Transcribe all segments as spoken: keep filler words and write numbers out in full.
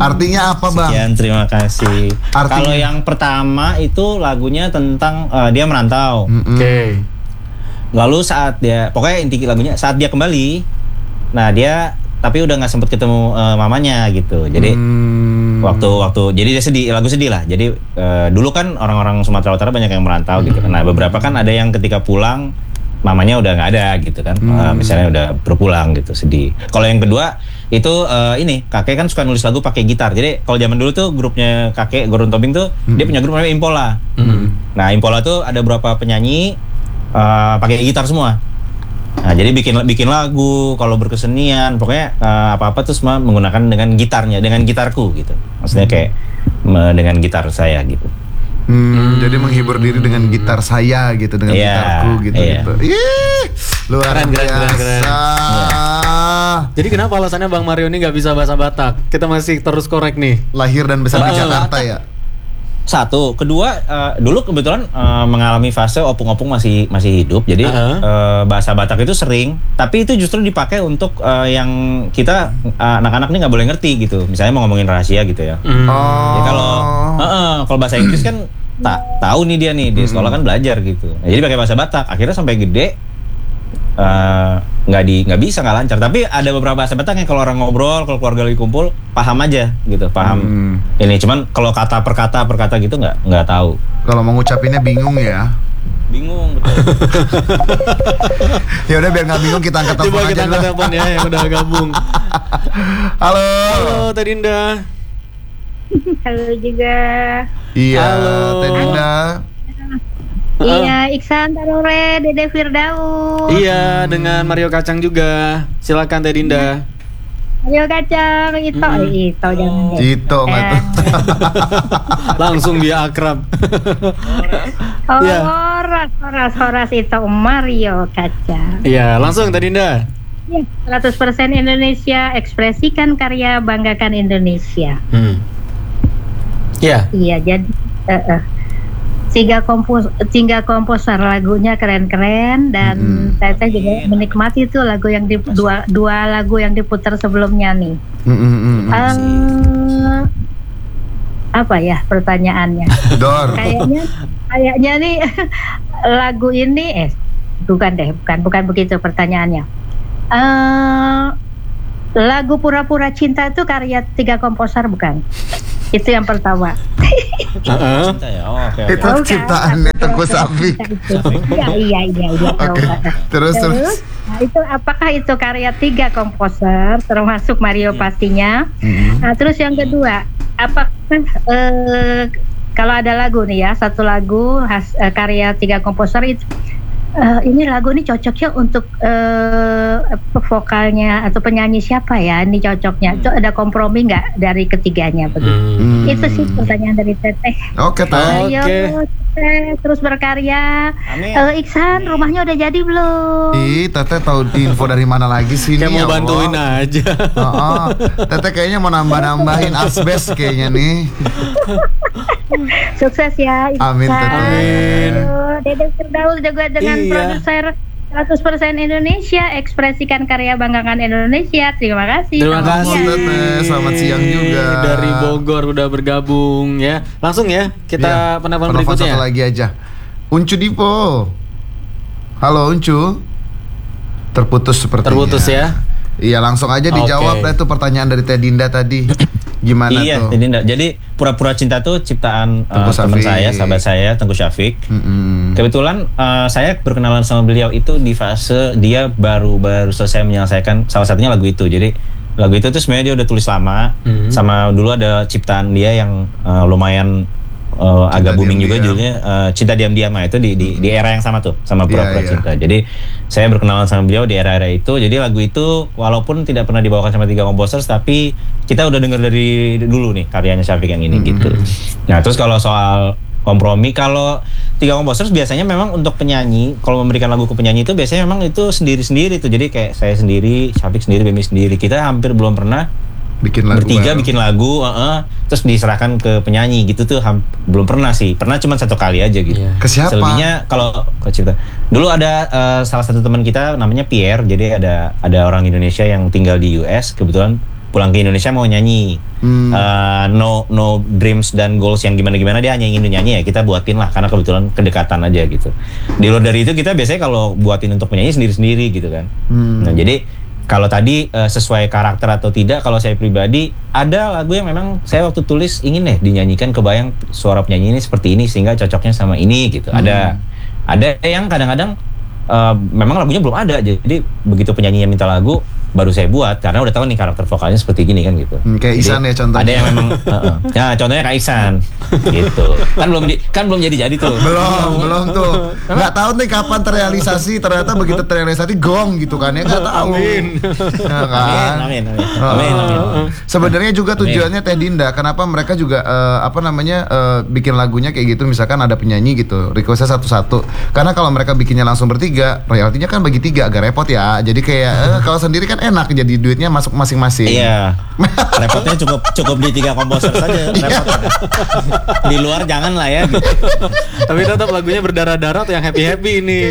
Artinya apa, Bang? Sekian, terima kasih. Kalau yang pertama itu lagunya tentang uh, dia merantau. Mm-hmm. Oke. Okay. Lalu saat dia, pokoknya inti lagunya saat dia kembali, nah dia tapi udah nggak sempet ketemu uh, mamanya gitu. Jadi hmm. waktu waktu jadi dia sedih, lagu sedih lah. Jadi uh, dulu kan orang-orang Sumatera Utara banyak yang merantau hmm. gitu. Nah beberapa kan ada yang ketika pulang mamanya udah nggak ada gitu kan, hmm. uh, misalnya udah berpulang gitu, sedih. Kalau yang kedua itu uh, ini kakek kan suka nulis lagu pakai gitar. Jadi kalau zaman dulu tuh grupnya kakek Gurun Tobing tuh hmm. dia punya grup namanya Impola. Hmm. Nah Impola tuh ada beberapa penyanyi uh, pakai gitar semua. Nah jadi bikin bikin lagu, kalau berkesenian pokoknya uh, apa-apa tuh semua menggunakan dengan gitarnya, dengan gitarku gitu. Maksudnya kayak uh, dengan gitar saya gitu. Hmm, hmm. Jadi menghibur diri dengan gitar saya gitu, dengan yeah, gitarku gitu yeah. gitu. Ih, luar keren, biasa. Keren, keren. Yeah. Jadi kenapa alasannya Bang Mario ini nggak bisa bahasa Batak? Kita masih terus korek nih. Lahir dan besar di Jakarta ya. Satu, kedua uh, dulu kebetulan uh, mengalami fase opung-opung masih masih hidup, jadi uh-huh. uh, bahasa Batak itu sering, tapi itu justru dipakai untuk uh, yang kita uh, anak-anak ini nggak boleh ngerti gitu, misalnya mau ngomongin rahasia gitu ya. Mm. Oh. Ya kalau uh, uh, kalau bahasa Inggris kan tak tahu nih dia nih di sekolah kan belajar gitu, nah, jadi pakai bahasa Batak, akhirnya sampai gede nggak uh, di nggak bisa nggak lancar, tapi ada beberapa bahasa Batak yang kalau orang ngobrol, kalau keluarga lagi kumpul paham aja gitu, paham hmm. ini, cuman kalau kata per kata per kata gitu nggak nggak tahu, kalau mau ngucapinnya bingung ya, bingung betul. Ya udah biar nggak bingung kita angkat telepon aja. Coba kita angkat telepon ya yang udah gabung. Halo halo Teh Dinda. Halo juga. Iya halo Teh Dinda. Iya, Iksan Tarore, Dede Firdaus. Iya, dengan Mario Kacang juga. Silakan Teh Dinda. Mario Kacang, Ito, hmm. eh, Ito jangan. Ito nggak tuh. Langsung dia akrab. Oh, ya. Horas, Horas, Horas itu Mario Kacang. Iya, langsung Teh Dinda. Ya, seratus persen Indonesia, ekspresikan karya, banggakan Indonesia. Hmm. Iya. Iya, jadi. Uh, uh. Tiga kompos, tiga komposer lagunya keren-keren dan hmm. saya juga menikmati itu lagu yang di, dua dua lagu yang diputar sebelumnya nih. Hmm, hmm, hmm, uh, apa ya pertanyaannya? Dor. Kayaknya kayaknya nih lagu ini eh bukan deh bukan bukan begitu pertanyaannya. Uh, lagu Pura-Pura Cinta itu karya tiga komposer bukan? Itu yang pertama. Uh-uh. Ya? Oh, okay, okay. Itu oh, ciptaannya Tengku Safik. Iya iya iya. iya okay. Terus terus. Nah, itu apakah itu karya tiga komposer termasuk Mario hmm. pastinya? Hmm. Nah, terus yang kedua, apakah eh, kalau ada lagu nih ya satu lagu khas eh, karya tiga komposer itu Uh, ini lagu ini cocoknya untuk uh, vokalnya atau penyanyi siapa ya? Ini cocoknya. Itu ada kompromi nggak dari ketiganya begitu? Hmm. Itu sih pertanyaan dari Teteh. Oke, okay, Ayo, Teteh terus berkarya. Uh, Iksan, rumahnya udah jadi belum? Ih, Teteh tahu info dari mana lagi sih? Kayak mau bantuin aja. Oh, Teteh kayaknya mau nambah-nambahin asbes kayaknya nih. Sukses ya Iksan. Amin, Teteh. Amin. Dede Firdaus juga dengan iya. produser seratus persen Indonesia, ekspresikan karya, banggakan Indonesia. Terima kasih. Terima kasih Teteh. Selamat siang juga. Dari Bogor udah bergabung ya. Langsung ya kita ya, penelpon berikutnya. Satu lagi aja. Uncu Dipo. Halo Uncu. Terputus sepertinya. Terputus ya. Iya, langsung aja dijawab okay. Itu pertanyaan dari Teh Dinda tadi. Gimana iya, tuh? Teh Dinda. Jadi Pura-Pura Cinta tuh ciptaan uh, teman saya, sahabat saya, Tengku Syafiq. Mm-hmm. Kebetulan uh, saya berkenalan sama beliau itu di fase dia baru-baru selesai menyelesaikan salah satunya lagu itu. Jadi lagu itu tuh sebenarnya dia udah tulis lama. Mm-hmm. Sama dulu ada ciptaan dia yang uh, lumayan uh, agak booming juga judulnya uh, Cinta Diam-Diam. Itu di, di di era yang sama tuh sama Pura-Pura yeah, Cinta. Yeah. Jadi saya berkenalan sama beliau di era-era itu. Jadi lagu itu walaupun tidak pernah dibawakan sama tiga komposer, tapi kita udah dengar dari dulu nih karyanya Syafiq yang ini mm-hmm. gitu. Nah terus kalau soal kompromi, kalau tiga komposer biasanya memang untuk penyanyi, kalau memberikan lagu ke penyanyi itu biasanya memang itu sendiri-sendiri tuh. Jadi kayak saya sendiri, Syafiq sendiri, Bemi sendiri. Kita hampir belum pernah bikin lagu bertiga baru. bikin lagu uh-uh, terus diserahkan ke penyanyi gitu tuh ham- belum pernah sih, pernah cuma satu kali aja gitu. Yeah. Ke siapa? Selebihnya kalau ke cerita dulu ada uh, salah satu teman kita namanya Pierre, jadi ada ada orang Indonesia yang tinggal di U S, kebetulan pulang ke Indonesia mau nyanyi. Hmm. Uh, no no dreams dan goals yang gimana-gimana, dia hanya ingin nyanyi, ya kita buatin lah karena kebetulan kedekatan aja gitu. Di luar dari itu kita biasanya kalau buatin untuk penyanyi sendiri-sendiri gitu kan. Hmm. Nah jadi kalau tadi uh, sesuai karakter atau tidak, kalau saya pribadi ada lagu yang memang saya waktu tulis ingin deh dinyanyikan, kebayang suara penyanyi ini seperti ini sehingga cocoknya sama ini gitu. Hmm. Ada ada yang kadang-kadang uh, memang lagunya belum ada, jadi begitu penyanyinya minta lagu baru saya buat karena udah tahu nih karakter vokalnya seperti gini kan gitu. Hmm, kayak Ihsan ya contohnya. Ada yang memang uh-uh. Ya contohnya kayak Ihsan gitu. Kan belum di, kan belum jadi-jadi tuh. Belum, belum tuh. Enggak tahu nih kapan terrealisasi, ternyata begitu terrealisasi gong gitu kan ya, enggak tahu. Amin. Nah, kan? Amin, amin. Amin, amin. amin. Sebenarnya juga tujuannya Teh Dinda, kenapa mereka juga uh, apa namanya uh, bikin lagunya kayak gitu, misalkan ada penyanyi gitu, requestnya satu-satu. Karena kalau mereka bikinnya langsung bertiga, royaltinya kan bagi tiga agak repot ya. Jadi kayak uh, kalau sendiri kan enak, jadi duitnya masuk masing-masing. Iya. Repotnya cukup cukup di tiga komposer saja. Repot. Di luar jangan lah ya. Gitu. Tapi tetap lagunya berdarah-darah atau yang happy-happy ini?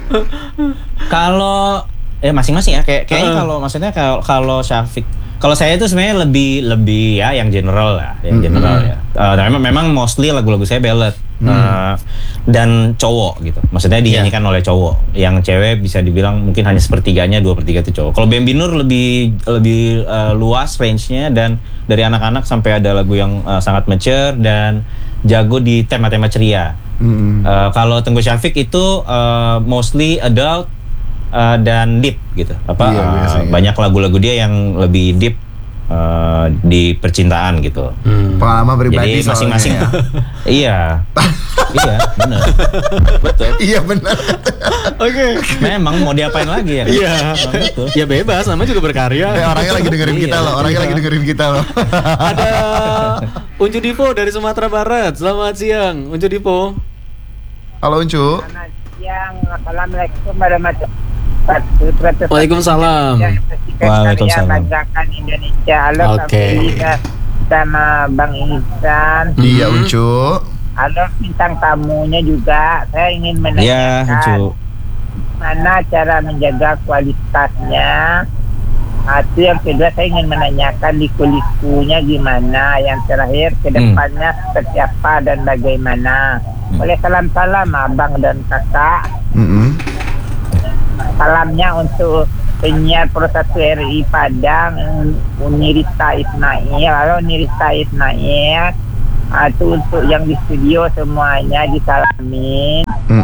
Kalau eh masing-masing ya, kayak kayaknya uh. kalau maksudnya kalau kalau Syafiq, kalau saya itu sebenarnya lebih lebih ya yang general lah, yang general mm-hmm. ya. Uh, memang memang mostly lagu-lagu saya ballad. Hmm. Uh, dan cowok gitu, maksudnya dinyanyikan yeah. oleh cowok. Yang cewek bisa dibilang mungkin hanya sepertiganya, dua per tiga itu cowok. Kalau Bambi Nur lebih lebih uh, luas range-nya, dan dari anak-anak sampai ada lagu yang uh, sangat mature dan jago di tema-tema ceria. Hmm. Uh, kalau Tengku Syafiq itu uh, mostly adult uh, dan deep gitu. Apa yeah, uh, banyak lagu-lagu dia yang lebih deep. Uh, di percintaan gitu. Hmm. Pengalaman pribadi. Jadi masing-masing. Ya. iya, iya, benar. Betul. Iya benar. Oke. Memang mau diapain lagi ya? Iya. Betul. Ya bebas, namanya juga berkarya. Eh, orangnya lagi dengerin kita loh. Orangnya lagi dengerin kita loh. Ada Uncu Dipo dari Sumatera Barat. Selamat siang, Uncu Dipo. Halo Uncu. Selamat siang. Assalamualaikum warahmatullahi wabarakatuh. Waalaikumsalam. Waalaikumsalam. Banggakan Indonesia. Halo okay. sama Bang Ihsan. Iya Uncu. Halo bintang tamunya juga. Saya ingin menanyakan ya, Uncu. mana cara menjaga kualitasnya. Itu yang kedua saya ingin menanyakan liku-likunya gimana. Yang terakhir kedepannya hmm. seperti apa dan bagaimana. Boleh salam-salam abang dan kakak. Hmm. Salamnya untuk penyiar Pro satu R I Padang, Unirita Ismail. Halo Unirita Ismail. Itu untuk yang di studio semuanya disalamin.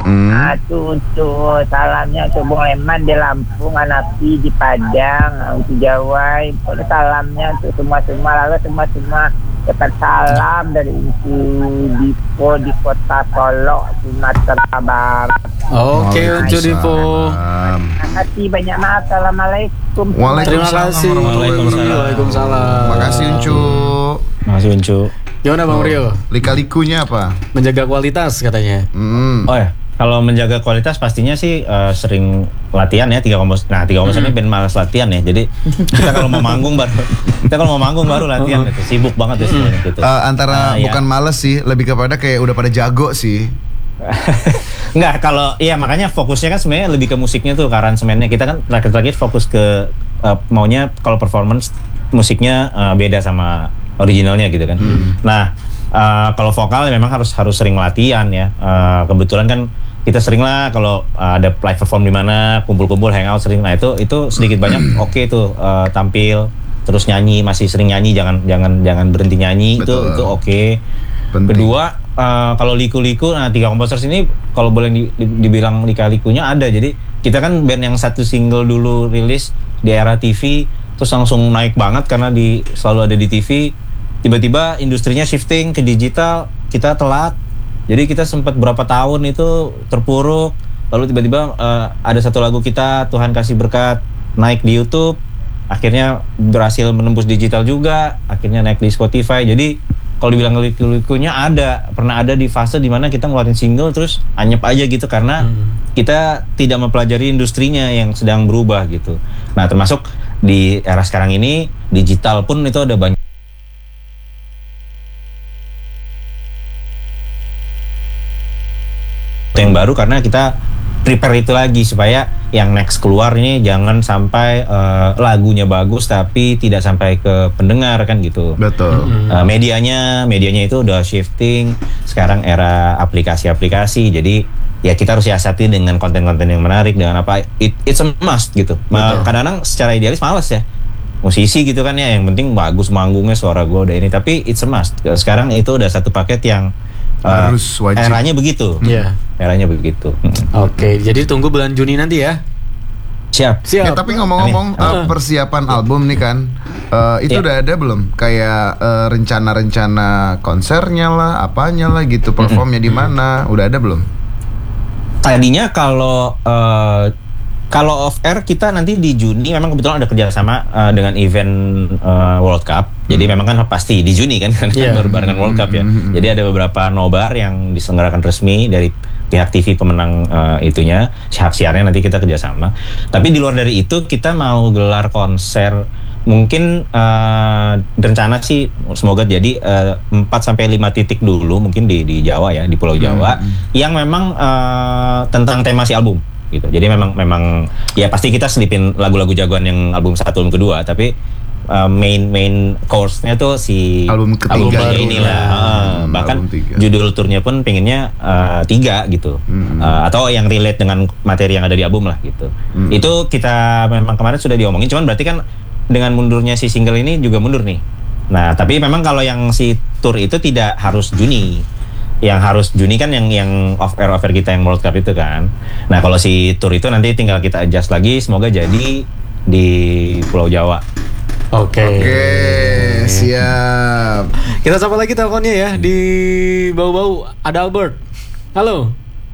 Itu untuk salamnya untuk Bung Leman di Lampung, Anapi di Padang, untuk Jawa. Salamnya untuk semua-semua. Lalu semua-semua dapat salam dari Uncu Dipo di kota Solo, Sumatera Barat. Oke, Uncu Dipo. Terima kasih banyak. Maaf. Assalamualaikum. Terima kasih. Waalaikumsalam. Terima kasih Uncu. Terima kasih Uncu. Gimana Bang Rio? Lika-likunya apa? Menjaga kualitas katanya. Hmm. Oh ya, kalau menjaga kualitas pastinya sih uh, sering latihan ya, tiga kompos. Nah, tiga kompos ini band malas latihan ya. Jadi kita kalau mau manggung baru kita kalau mau manggung baru latihan gitu. Sibuk banget ya semuanya gitu. Uh, antara uh, bukan ya. males sih, lebih kepada kayak udah pada jago sih. Enggak, kalau iya makanya fokusnya kan sebenarnya lebih ke musiknya tuh, ke aransemennya. Kita kan terakhir-terakhir fokus ke uh, maunya kalau performance musiknya uh, beda sama originalnya gitu kan. Hmm. Nah, uh, kalau vokal memang harus harus sering latihan ya. Uh, kebetulan kan kita sering lah kalau uh, ada live perform di mana, kumpul-kumpul, hangout sering. Nah itu itu sedikit banyak oke okay tuh uh, tampil terus nyanyi, masih sering nyanyi, jangan jangan jangan berhenti nyanyi. Betul. itu itu oke. Okay. Kedua uh, kalau liku-liku, nah tiga komposer sini kalau boleh di, di, dibilang lika-likunya ada. Jadi kita kan band yang satu single dulu rilis di era T V, terus langsung naik banget karena di selalu ada di T V. Tiba-tiba industrinya shifting ke digital, kita telat. Jadi kita sempat berapa tahun itu terpuruk. Lalu tiba-tiba uh, ada satu lagu kita, Tuhan Kasih Berkat, naik di YouTube. Akhirnya berhasil menembus digital juga. Akhirnya naik di Spotify. Jadi kalau dibilang liku-likunya ada, pernah ada di fase dimana kita ngeluarin single terus anyep aja gitu karena hmm. kita tidak mempelajari industrinya yang sedang berubah gitu. Nah termasuk di era sekarang ini digital pun itu ada banyak yang baru karena kita prepare itu lagi supaya yang next keluar ini jangan sampai uh, lagunya bagus tapi tidak sampai ke pendengar kan gitu. Betul. Mm-hmm. Uh, medianya medianya itu udah shifting sekarang era aplikasi-aplikasi, jadi ya kita harus siasati dengan konten-konten yang menarik, dengan apa it, it's a must gitu. Ma- kadang-kadang secara idealis malas ya musisi gitu kan ya, yang penting bagus manggungnya, suara gue udah ini, tapi it's a must. Sekarang itu udah satu paket yang Uh, harus wajib. Eranya begitu. Iya. Yeah. Eranya begitu. Oke, okay, jadi tunggu bulan Juni nanti ya. Siap. Siap. Ya, tapi ngomong-ngomong uh, persiapan album nih kan, uh, itu yeah. udah ada belum? Kayak uh, rencana-rencana konsernya lah, apanya lah gitu, performnya mm-hmm. di mana? Udah ada belum? Tadinya kalau uh, kalau off air kita nanti di Juni memang kebetulan ada kerjasama uh, dengan event uh, World Cup. Jadi hmm. memang kan pasti di Juni kan, kan yeah. berbarengan World Cup ya. Hmm. Jadi ada beberapa nobar yang diselenggarakan resmi dari pihak T V pemenang uh, itunya, hak siarnya nanti kita kerjasama. Tapi di luar dari itu kita mau gelar konser mungkin uh, rencana sih semoga jadi uh, empat sampai lima titik dulu mungkin di di Jawa ya, di Pulau Jawa hmm. yang memang uh, tentang tema si album. Gitu. Jadi memang memang ya pasti kita selipin lagu-lagu jagoan yang album satu album kedua, tapi uh, main main course-nya tuh si album ketiga inilah. Hmm, bahkan judul turnya pun pengennya uh, tiga gitu, hmm. uh, atau yang relate dengan materi yang ada di album lah gitu. Hmm. Itu kita memang kemarin sudah diomongin, cuman berarti kan dengan mundurnya si single ini juga mundur nih. Nah tapi memang kalau yang si tour itu tidak harus Juni. Yang harus Juni kan yang yang off air off air kita yang World Cup itu kan. Nah kalau si tour itu nanti tinggal kita adjust lagi, semoga jadi di Pulau Jawa. Oke. Okay. Oke, okay, siap. Kita sapa lagi teleponnya ya di bau-bau ada Albert. Halo.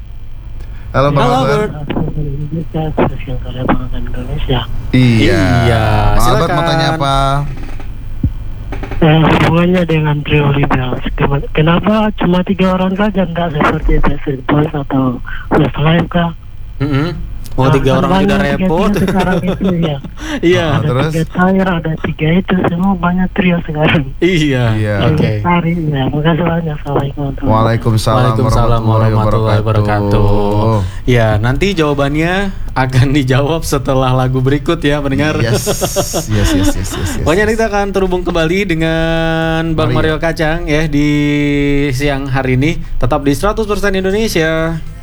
Halo Bang Albert. Iya. Iya. Bang Albert mau tanya apa? Eh, hubungannya dengan trio Libels, kenapa cuma tiga orang saja, enggak seperti Backstreet Boys atau Westlife kah? Mm-hmm. Oh, tiga orang juga repot. Sekarang itu ya. Iya. Ada terus? tiga tire, ada tiga itu, semua banyak trio sekarang. Iya. Iya. Oke. Okay. Ya, makasih banyak. Assalamualaikum. Waalaikumsalam, Waalaikumsalam warahmatullahi wabarakatuh. Ya, nanti jawabannya akan dijawab setelah lagu berikut ya, pendengar. Yes. Yes, yes, yes, yes, yes. Pokoknya kita akan terhubung kembali dengan Bang Mario Kacang ya di siang hari ini. Tetap di seratus persen Indonesia.